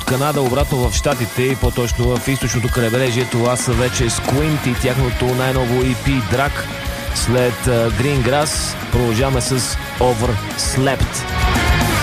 Канада обратно в Щатите и по-точно в източното крайбрежие. Това са вече Squint и тяхното най-ново EP Drag. След Green Grass продължаваме с Overslept.